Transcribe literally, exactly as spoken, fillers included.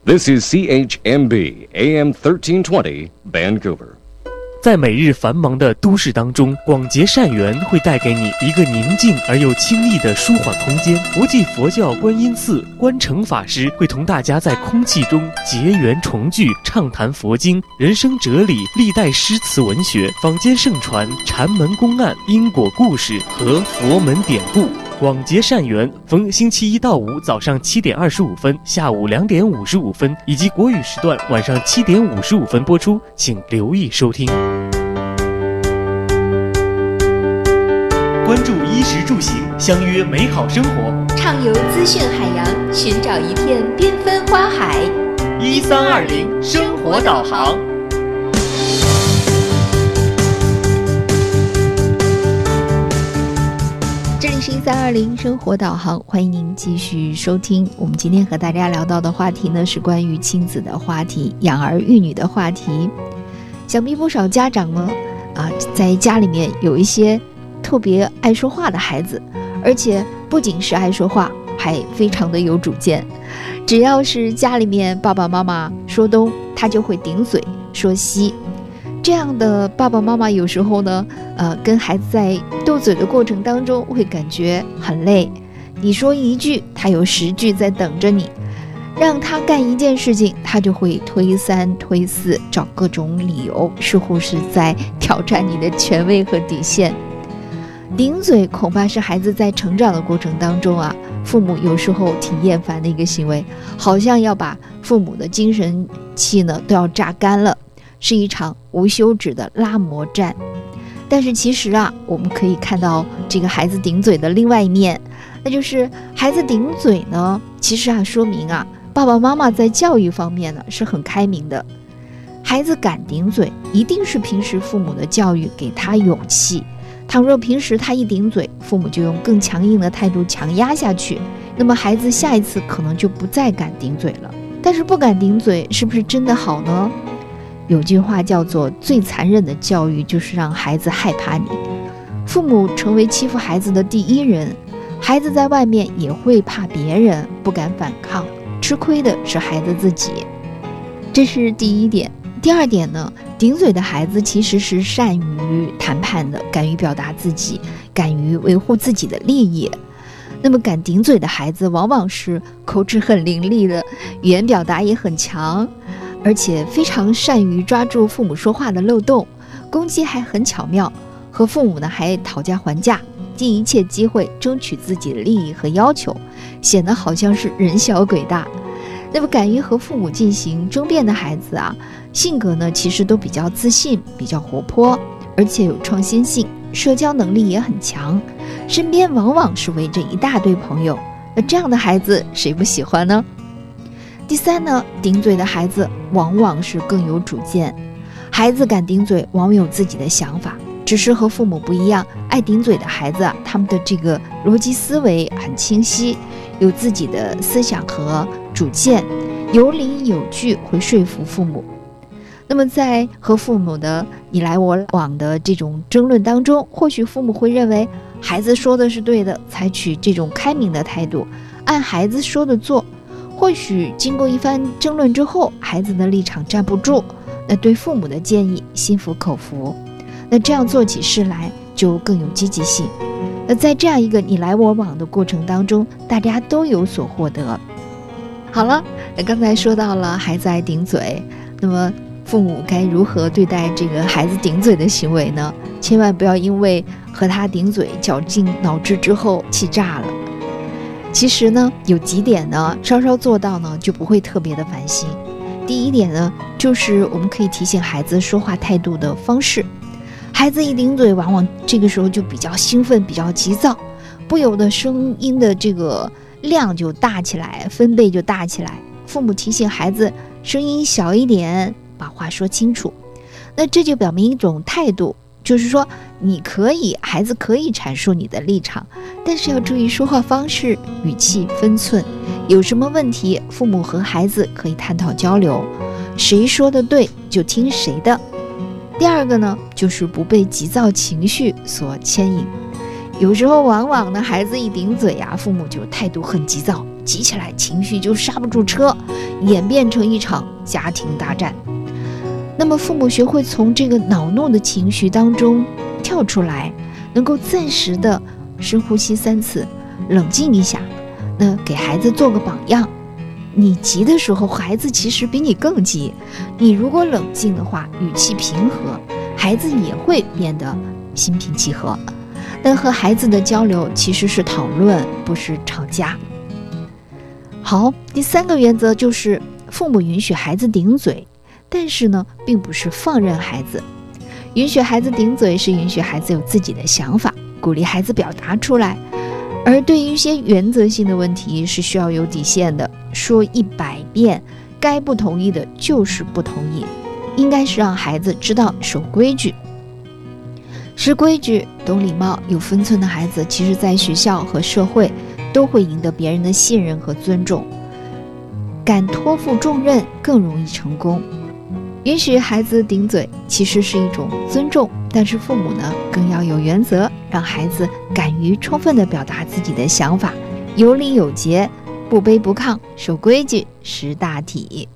This is C H M B A M thirteen twenty Vancouver。 在每日繁忙的都市当中，广结善缘会带给你一个宁静而又清丽的舒缓空间。国际佛教观音寺观诚法师会同大家在空气中结缘重聚，畅谈佛经、人生哲理、历代诗词文学、坊间盛传、禅门公案、因果故事和佛门典故。广结善缘，逢星期一到五早上七点二十五分、下午两点五十五分以及国语时段晚上七点五十五分播出，请留意收听。关注衣食住行，相约美好生活， 畅游资讯海洋，寻找一片缤纷花海。 一三二零生活导航。 这里是一三二零生活导航，欢迎您继续收听。我们今天和大家聊到的话题呢，是关于亲子的话题，养儿育女的话题。想必不少家长呢，啊，在家里面有一些特别爱说话的孩子，而且不仅是爱说话，还非常的有主见。只要是家里面爸爸妈妈说东，他就会顶嘴说西。这样的爸爸妈妈有时候呢，呃，跟孩子在斗嘴的过程当中会感觉很累。你说一句，他有十句在等着你。让他干一件事情，他就会推三推四，找各种理由，似乎是在挑战你的权威和底线。顶嘴恐怕是孩子在成长的过程当中啊，父母有时候挺厌烦的一个行为，好像要把父母的精神气呢都要榨干了，是一场无休止的拉磨战。但是其实啊，我们可以看到这个孩子顶嘴的另外一面，那就是孩子顶嘴呢，其实啊说明啊，爸爸妈妈在教育方面呢是很开明的。孩子敢顶嘴，一定是平时父母的教育给他勇气。倘若平时他一顶嘴，父母就用更强硬的态度强压下去，那么孩子下一次可能就不再敢顶嘴了。但是不敢顶嘴是不是真的好呢？有句话叫做最残忍的教育就是让孩子害怕你。父母成为欺负孩子的第一人，孩子在外面也会怕别人，不敢反抗，吃亏的是孩子自己。这是第一点。第二点呢，顶嘴的孩子其实是善于谈判的，敢于表达自己，敢于维护自己的利益。那么敢顶嘴的孩子往往是口齿很伶俐的，语言表达也很强，而且非常善于抓住父母说话的漏洞，攻击还很巧妙，和父母呢还讨价还价，尽一切机会争取自己的利益和要求，显得好像是人小鬼大。那么敢于和父母进行争辩的孩子啊，性格呢其实都比较自信，比较活泼，而且有创新性，社交能力也很强，身边往往是围着一大堆朋友。那这样的孩子谁不喜欢呢？第三呢，顶嘴的孩子往往是更有主见。孩子敢顶嘴，往往有自己的想法，只是和父母不一样，爱顶嘴的孩子啊，他们的这个逻辑思维很清晰，有自己的思想和主见，有理有据，会说服父母。那么在和父母的你来我往的这种争论当中，或许父母会认为孩子说的是对的，采取这种开明的态度，按孩子说的做。或许经过一番争论之后，孩子的立场站不住，那对父母的建议心服口服，那这样做起事来就更有积极性。那在这样一个你来我往的过程当中，大家都有所获得。好了，那刚才说到了孩子爱顶嘴，那么父母该如何对待这个孩子顶嘴的行为呢？千万不要因为和他顶嘴绞尽脑汁之后气炸了。其实呢，有几点呢，稍稍做到呢，就不会特别的烦心。第一点呢，就是我们可以提醒孩子说话态度的方式。孩子一顶嘴，往往这个时候就比较兴奋，比较急躁，不由得声音的这个量就大起来，分贝就大起来。父母提醒孩子声音小一点，把话说清楚。那这就表明一种态度，就是说你可以，孩子可以阐述你的立场，但是要注意说话方式、语气、分寸。有什么问题，父母和孩子可以探讨交流，谁说的对就听谁的。第二个呢，就是不被急躁情绪所牵引。有时候往往呢，孩子一顶嘴啊，父母就态度很急躁， 急起来，情绪就刹不住车，演变成一场家庭大战。那么父母学会从这个恼怒的情绪当中跳出来，能够暂时的深呼吸三次，冷静一下，那给孩子做个榜样。你急的时候，孩子其实比你更急。你如果冷静的话，语气平和，孩子也会变得心平气和。那和孩子的交流其实是讨论，不是吵架。好，第三个原则就是父母允许孩子顶嘴，但是呢，并不是放任孩子。允许孩子顶嘴是允许孩子有自己的想法，鼓励孩子表达出来。而对于一些原则性的问题是需要有底线的，说一百遍，该不同意的就是不同意，应该是让孩子知道守规矩。识规矩、懂礼貌、有分寸的孩子，其实在学校和社会都会赢得别人的信任和尊重，敢托付重任更容易成功。允许孩子顶嘴其实是一种尊重，但是父母呢更要有原则，让孩子敢于充分地表达自己的想法，有理有节，不卑不亢，守规矩，识大体。